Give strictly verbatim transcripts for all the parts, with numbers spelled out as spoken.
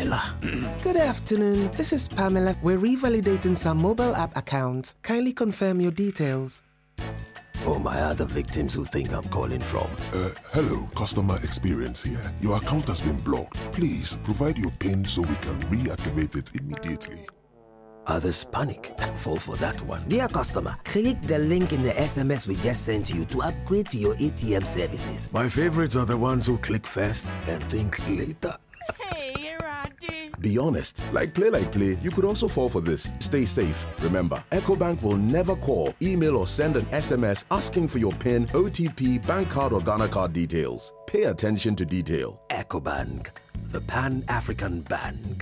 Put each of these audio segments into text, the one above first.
Pamela. Good afternoon. This is Pamela. We're revalidating some mobile app accounts. Kindly confirm your details. Oh, my other victims who think I'm calling from. Uh, hello, customer experience here. Your account has been blocked. Please provide your PIN so we can reactivate it immediately. Others panic and fall for that one. Dear customer, click the link in the S M S we just sent you to upgrade to your A T M services. My favorites are the ones who click first and think later. Hey, Roddy. Be honest. Like Play Like Play, you could also fall for this. Stay safe. Remember, EcoBank will never call, email, or send an S M S asking for your PIN, O T P, bank card, or Ghana card details. Pay attention to detail. EcoBank, the Pan-African Bank.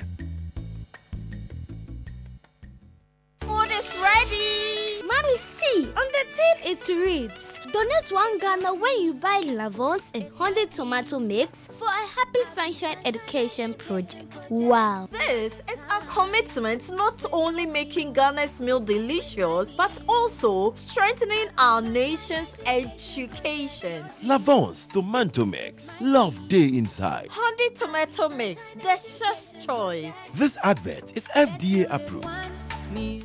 Food is ready. Mommy, see, on the tin it reads, donate one Ghana when you buy Lavons and Honda tomato mix for a Happy Sunshine Education project. Wow. This is a commitment not only making Ghana's meal delicious, but also strengthening our nation's education. Lavons tomato mix. Love day inside. Honda tomato mix, the chef's choice. This advert is F D A approved. Me.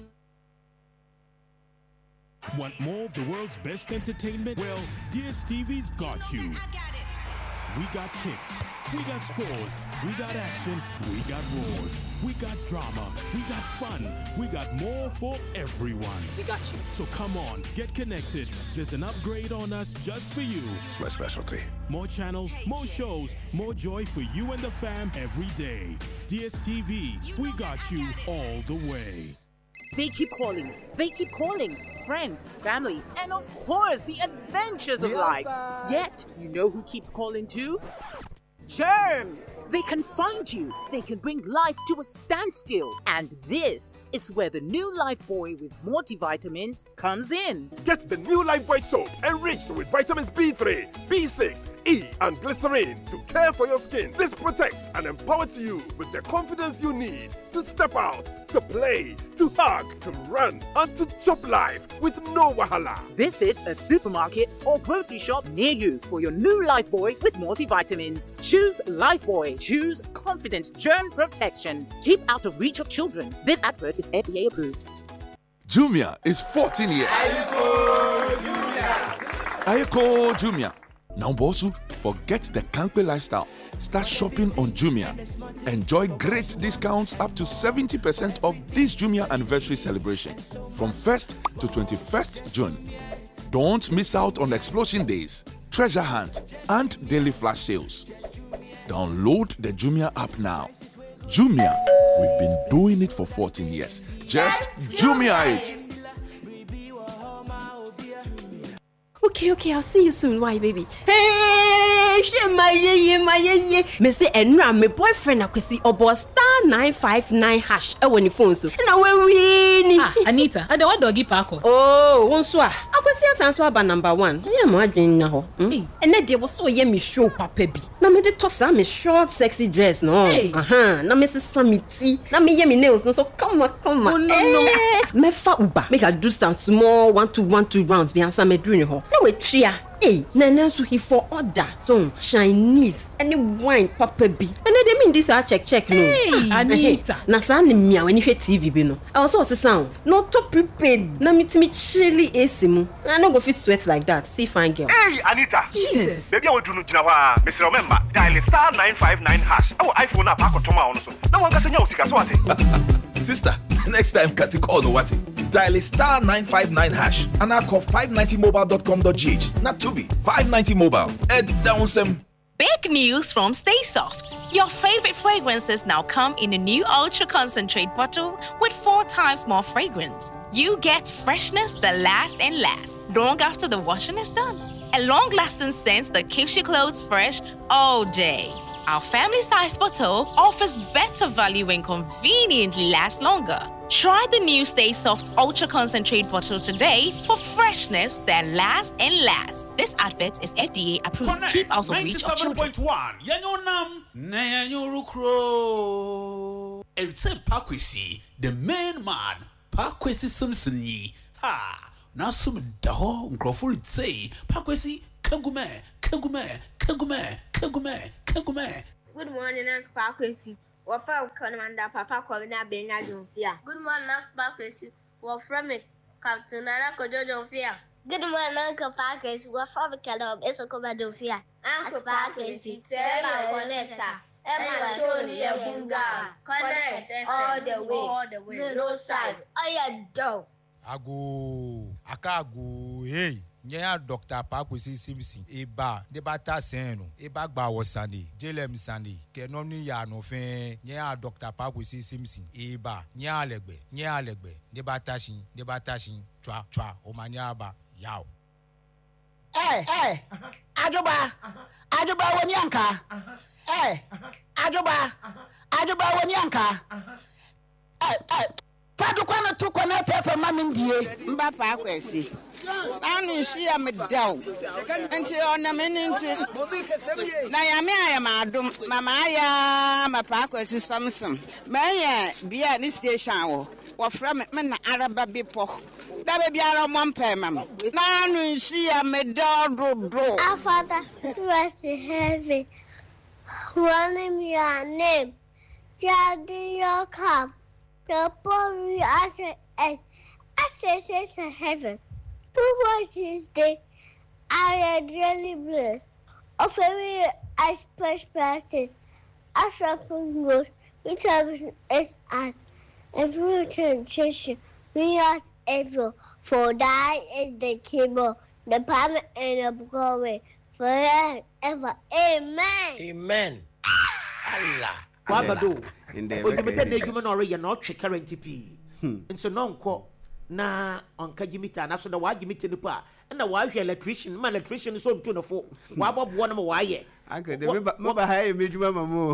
Want more of the world's best entertainment? Well, D S T V's got you. We got kicks, we got scores, we got action, we got roars, we got drama, we got fun, we got more for everyone. We got you. So come on, get connected. There's an upgrade on us just for you. It's my specialty. More channels, more shows, more joy for you and the fam every day. D S T V, we got you all the way. They keep calling. They keep calling. Friends, family, and of course, the adventures of life. Yet, you know who keeps calling too? Germs! They can find you. They can bring life to a standstill. And this is where the new Lifebuoy with multivitamins comes in. Get the new Lifebuoy soap enriched with vitamins B three, B six, E, and glycerin to care for your skin. This protects and empowers you with the confidence you need to step out, to play, to hug, to run, and to chop life with no wahala. Visit a supermarket or grocery shop near you for your new Lifebuoy with multivitamins. Choose Lifebuoy. Choose confident germ protection. Keep out of reach of children. This advert is F D A approved. Jumia is fourteen years. Ayeko Jumia. Ayeko Jumia. Now, Bosu, forget the Kankwe lifestyle. Start shopping on Jumia. Enjoy great discounts up to seventy percent off this Jumia anniversary celebration from first to twenty-first June. Don't miss out on explosion days, treasure hunt, and daily flash sales. Download the Jumia app now. Jumia, we've been doing it for fourteen years. Just Jumia it. Okay, okay, I'll see you soon. Why, baby? Hey, my ye, my ye. Me say, and my boyfriend, I could see about star nine five nine hash. I want your phone so. Now we're winning. Ah, Anita, I don't want doggy parko. Oh, one swap. I could see a answer about number one. I am wondering now. And then there was so yummy show, Papa B. Now me the toss a short, sexy dress, no. Uh huh. Now Missus Samiti. Now me yummy nails, no. So come on, come on. Oh no, no. Me fa uba. Make a do some small one two one two rounds. Be answer me doing her. No we tria. Hey, Nana so he for order. So Chinese any wine Papa B. And then they mean this I check check no. Hey, Anita. Na sa ni mia when you hear T V bi no. I also say sound. No to prepared. Na meet me chilly asimu. I no go fit sweat like that. See fine girl. Hey, Anita. Jesus. Baby, I will do no jina wa. Mister Remember, dial star nine five nine hash. Oh, iPhone na pa ko toma ono so. Na wan ga senya osika so ate. Sister, next time Kati call no what? Dial star nine five nine hash and I call five ninety mobile dot com dot g h. Not to be five ninety mobile. Ed down some. Big news from Stay Soft. Your favorite fragrances now come in a new ultra concentrate bottle with four times more fragrance. You get freshness that lasts and lasts long after the washing is done. A long-lasting scent that keeps your clothes fresh all day. Our family-sized bottle offers better value and conveniently lasts longer. Try the new Stay Soft Ultra Concentrate bottle today for freshness that lasts and lasts. This advert is F D A approved. Connect. Keep out of reach of children. ninety-seven point one. Yanyo nam na yanyo rukro. It's a Pakwesi, the main man. Pakwesi Simpson yi. Ha. Nasum daho nkrofo say Pakwesi Kagume, Kagume, Kagume, Kagume, Kagume. Good morning, Uncle Pakwesi. Wafa Commander Papa Kwabena Benya Jumfia. Good morning, Papa Kwesi. Wafa me Captain Alakojo Jumfia. Good morning, Uncle Parkers. Wafa Kalom Esokoma Jumfia. Uncle Parkers, Sarah Connector. Emma Sony Bunga. Connect all the way. All the way. No size. I adore. Ago, Akago, hey. Nya Doctor Pakwesi Simpson eba de bata senu eba gba wosane jelem sane kenoni ya no fe nya Doctor Pakwesi Simpson eba nya alegbe nya alegbe de bata shin de bata shin twa twa o manya ba yawo eh eh ajoba ajoba woni anka eh ajoba ajoba woni anka eh eh fadu kwana tu kwana pepe mami ndie mba Pakwesi anu shi am daw nti ona meninti na ya me aya madum mama aya ma Pakwesi Samson manya bia ni station wo wo fra me na araba bipo da be biara mo mpa mam na anu shi am daw do do Our Father who art in heaven, hallowed be your name. Your kingdom come. Your glory as it is, as it is in heaven. To watch this day, I am really blessed. Of every express practice, as a good, which is us, and through transition, we are able. For thy is the kingdom, the power and the glory, forever. Amen. Amen. Allah. Wabado. Ogimete na edwuma na ore ye na otwe current p. Nso no nko na onka gimita na so da wa gimita ni pa na wa hwe electrician ma electrician so nto no fo wa bobo na ma wa ye. Aka de me ba ha e medwuma mamu.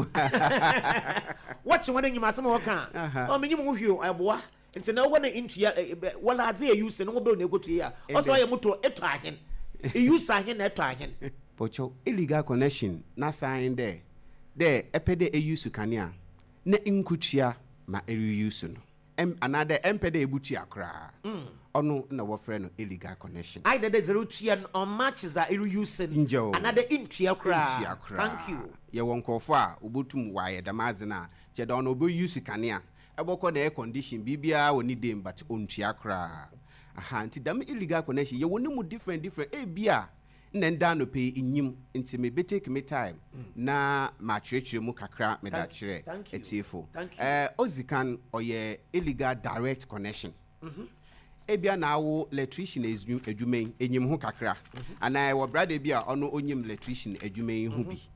Watch one nyima asem ho kan. O menyim ho hwe eboa. Nti na wo na intua wala ade e use no wo be na egotu ya. O so ye moto eto ahen. E use ahen na eto ahen. Pocho illegal connection na sign there. There epede e use kania. Na inkutia ma eri use no. Em another empede ebutia kra. Mm. Ono na wo frɛ no illegal connection. I did zero tia on matches are eri use another intia kra. Thank you. Ye won kofo a obotum wa ye damazena. Che da ono obo use kania. Eboko na air condition bibia woni dem but ontua kra. Aha nti dam illegal connection ye woni mu different different e bia nenda no pay inyim nti me betake me time mm. na ma chirechire mu kakra me da chire etiefo eh ozikan oye illegal direct connection mhm mm ebia na awo electrician adwumen enyim ho kakra mm -hmm. ana wo brother bia ono onyim electrician adwumen ho bi mm -hmm.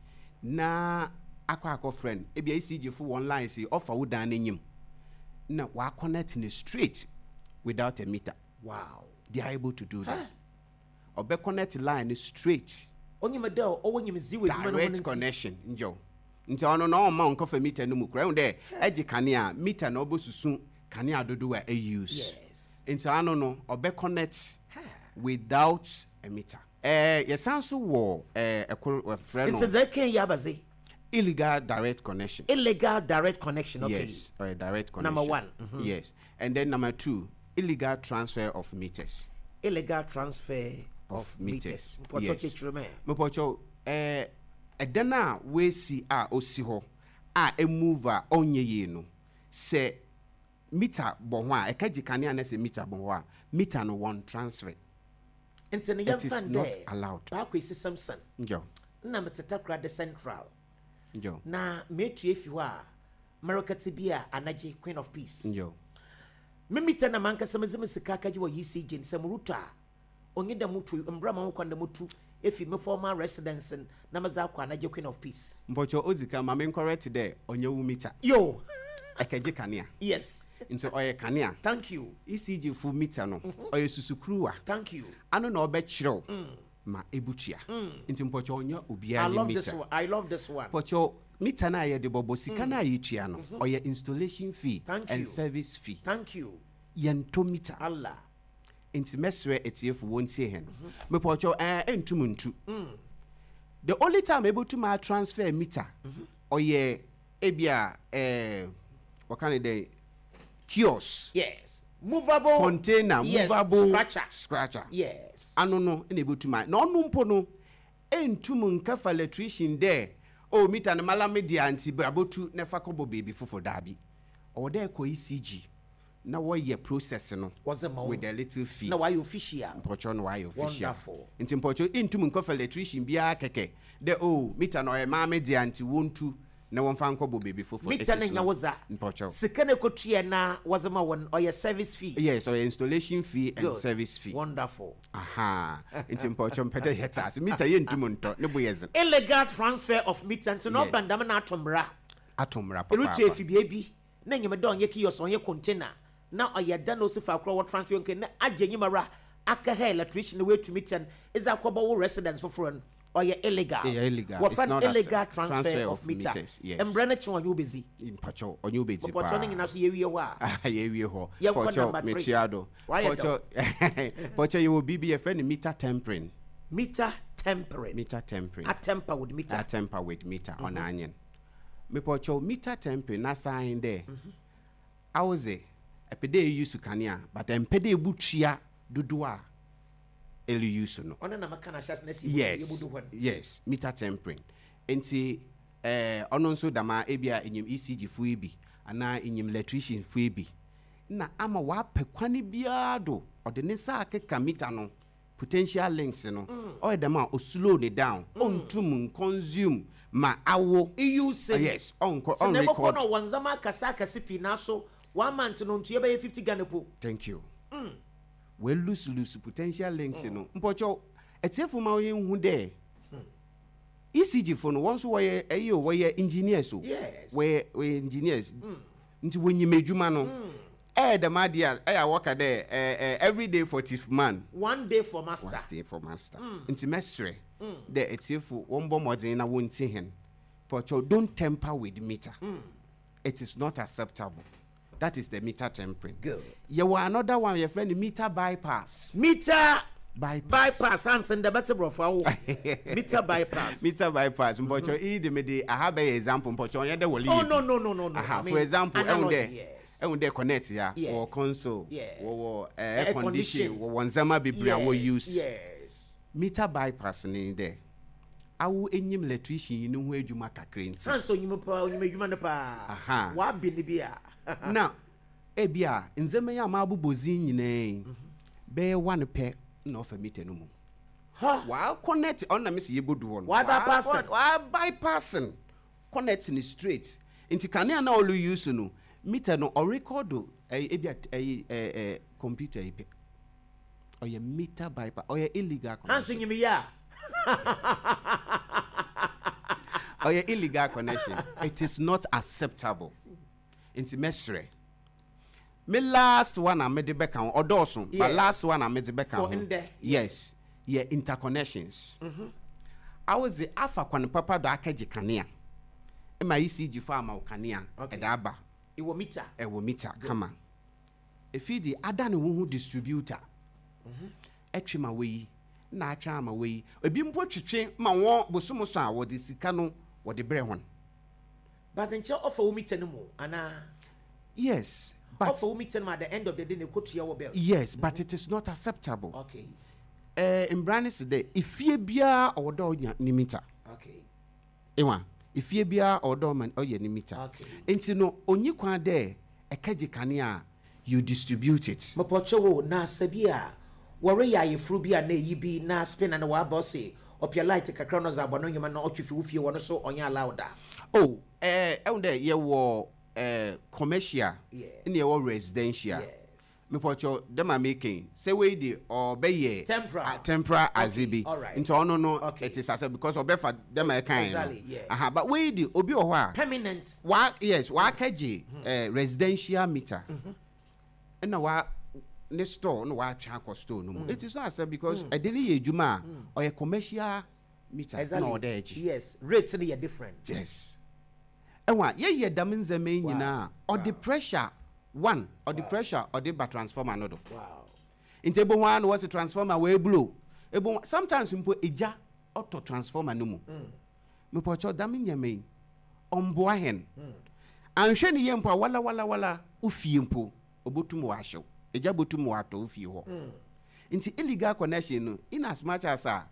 na akwa akọ friend ebia E C G fo online say offer wo dan enyim na wa connect ni straight without a meter. Wow, they are able to do that. Or be connect line straight. Only medal or when you zero direct connection. Njo. Nti ono no ma onko fa meter no mu kra unde eji kania meter no bo susu kania dodo a use. Yes. Nti ano no or be connect without a meter. Eh yesanso wo eh ekol friend no. Nti ze ken yabaze. Illegal direct connection. Illegal direct connection, okay. Yes, or a direct connection. Number one. Mm -hmm. Yes. And then number two, illegal transfer of meters. Illegal transfer of, of meters. meters. Yes. Mopocho eh edana we si a osi ho a e move a onye ye no se meter bo ho a e kaji kane na se meter bo ho a meter no one transfer. Enti ne yam fan not allowed. Ba kwesi Samson. Njo. Na metetakra the central. Njo. Na metu efi ho a America tibia anaji Queen of Peace. Njo. Mimita na manka samazime sikakaji wa U C J nsamuruta onye da mutu mbrama ho kwanda mutu efi me former residence na maza kwa anaje Queen of Peace. Mpocho ozika ma men correct there onye wu meter. Yo akaje kania. Yes. Into oye kania. Thank you. E C G fu meter no. Mm -hmm. Oye susukruwa. Thank you. Ano na obe chiro. Mm. Ma ebutia. Mm. Into mpocho onye obia ni meter. I love this one. I love this one. Pocho meter na ye de bobo sika na yitua no. Oye installation fee Thank and you. service fee. Thank you. Yentomita Allah inti mesre etief wontie hen me pocho eh entumuntu mm. The only time able to ma transfer meter mm -hmm. oye ebia eh what kind of day kiosk, yes, movable container, yes. movable scratcher scratcher, yes, ano no able to ma no numpo no entum nka fa electrician there oh meter no mala media anti brabotu ne fa kobo baby fofo dabi or there ko E C G na what ye process no with a little fee na why official mpocho no why official wonderful nti mpocho intum nkofa electrician bia keke de oh meter no e ma media anti wontu na won fa nkobo baby fofo meter na nya woza mpocho sikane kotua na wazama won or your service fee yes or your installation fee and Good. service fee wonderful aha nti mpocho mpede heta so meter ye ntum nto ne boyeze illegal transfer of meter nti no bandam na atomra atomra papa eruche fi biebi na nyeme don ye kiosk on ye container na oyeda no sifa akro what transfer nke na agyanyimara aka ha electrician we to meter is akobo wo residence for front or ye illegal yeah, illegal what it's not illegal transfer, transfer of, of meter meters yes embrane chi on you busy mpacho on you busy pa mpacho ngina so ye wie ho a ye wie ho mpacho mechiado mpacho mpacho you will be be a friend meter tempering meter tempering meter tempering a temper with meter a temper with meter mm-hmm. on onion me mpacho meter tempering na sign there I was a epede use kania but empede butua dudu a elu use no ona na makana shasness yes yes meter tempering enti eh ono nso dama ebia enyim E C G fu ibi ana enyim electrician fu ibi na ama wa pekwane bia do ode ne sa akeka meter no potential links no mm. o dama o slow it down mm. on tum consume ma awo use uh, yes on on record no wanzama kasa kasipi na so one month no ntu ye fifty Ghana po thank you mm. we lose lose potential links mm. no mpocho etiefu ma we hu de mm. E C G for no once we ayo we engineers so yes we we engineers mm. nti wenyi medwuma no mm. eh the madia eh work there eh every day for tiff man one day for master one day for master mm. nti mesre mm. de etiefu wombo modern na wonti hen pocho don't temper with meter mm. it is not acceptable. That is the meter tempering. Good. You were another one, your friend, meter bypass. Meter bypass. Bypass. Hands and the better bro. Meter bypass. Meter bypass. Mpocho, mm. I have an example. Mpocho, you will Oh no no no no no. Aha, I mean, for example, analogy, yes. And they connect yeah, yes. or console, yes. or uh, air, air condition, or one zama be yes. will use. Yes. Meter bypass in there. I will enyim electrician you know where you make a crane. So you pa you make you man pa. Aha. Wa bi ni bia. Now, ebia nzeme ya mabu bozi nyine be one pe na ofa meter no mu. Ha, wa connect on na me se yebodu won. Wa bypass. Wa bypass. Connect ni straight. Inti kane na olu use no meter no o record ebia eh eh computer ipe. O ye meter bypass o ye illegal connection. Hansi nyimi ya. O ye illegal connection. It is not acceptable. Inti mesre me last one I made the back on odosun yeah. But last one I made the back on yes yeah interconnections mm-hmm. I was the alpha kwan papa do akaji kanea e ma E C G for ma kanea e da aba e wo meter e wo meter come on e feed the ada ne wo distributor mhm e twema we na atwa ma we ebi mpo twetwe ma won bosomo so a wo de sika no wo de bre hon. But then you offer me ten more, Anna. Yes, but offer me ten at the end of the day, they go to your bill. Yes, but it is not acceptable. Okay. Uh, in Brandis today, if you be a or do ni meter. Okay. Ewa, if you be a or do man or ye ni meter. Okay. Into no only kwa there a kaji kania you distribute it. Mapocho na sabia. Worry ya ye frubia ne yibi na spin and wa bossy. Up your light a chronos abono you man not if you want to so on your louder. Oh, eh, on there ye wo eh commercial in your residential. Yes. Me pocho them are making say we the or be ye temporary uh, temporary okay. Azibi. All right. Into no no okay. It is as because of for them are kind. Exactly. Yes. Aha, but we the obi o wa permanent. Wa yes, wa kaji eh residential meter. Mhm. And wa ne store no wa cha ko store no. It is not as because a daily ejuma or a commercial meter exactly. no there. Yes, rates are different. Yes. Ewa ye ye daminze me nyina or the pressure one or the pressure or the transformer no do. Wow. Inte bo one was a transformer we blow. Ebo sometimes mpo eja auto transformer no mu. Me pocho daminye me omboa hen. Anhwe ne ye mpo wala wala wala ufie mpo obotum wa hyew. Eja botum wa to ufie ho. Inte illegal connection no in as much as a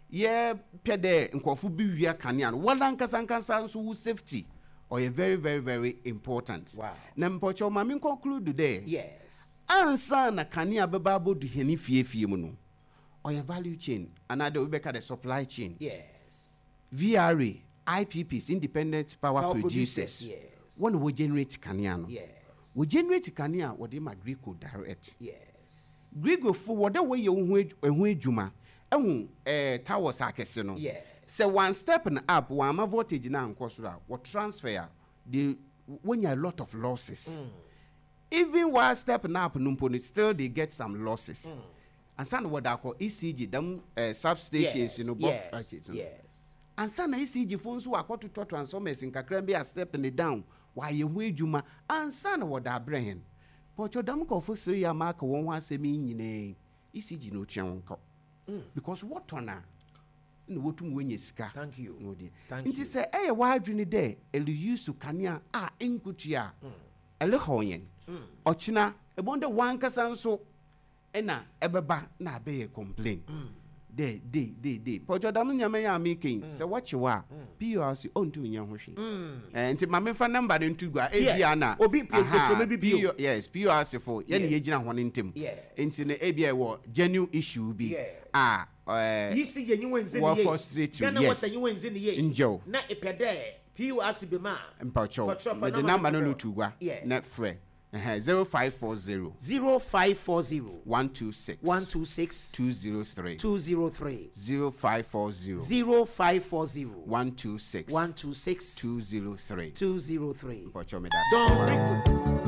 ye pede nkofo bi wia kanea no wala nkasa nkasa nso wo safety or a very very very important. Wow. Na mpocho ma me conclude there. Yes. Ansa na kanea beba bodu heni fie fie mu no. Or a value chain another we the supply chain. Yes. V R A, I P Ps, independent power, power producers. producers. Yes. One will generate kanea no. Yes. We generate kanea what they ma Greco direct. Yes. Greco for what way you hu juma. Ehun eh towers akese no. Yes. So one step in up, one ma voltage na nkosura, what transfer the when you have a lot of losses. Mm. Even while stepping up numpo still they get some losses. Mm. And some what I call E C G, them uh, substations, yes. you know, yes. Yes. yes. And some E C G phones who are called to transformers in Kakrambi are stepping it down. Why you wait juma and son what I bring. But your damn for three year mark one one say me in E C G no chanko. Because what honor no what to win is car. Thank you. No dear. Thank you. It is a wide dream day, and you used to Kanya ah inkutia a lehoyen. Ochina a wonder one casan so ena ebeba na be complain. Day, day, day, day. Pojo damu nyamaya making. So what you are? P R C on to Yahushi. And to my member number in Tuga, Abiana. Obi P yes, P R C for Yen Yajina one in Tim. Yeah. Into the A B A war genuine issue be. Ah, uh, you see, genuine war frustrated. Yes, you wins in the year. In Joe. Not a pede. P R C be ma. And Pacho. But the number no Lutuga. Yeah. Not free. Uh-huh. zero five four zero zero five four zero one two six one two six two zero three two zero three zero five four zero zero five four zero one two six one two six two zero three two zero three. Don't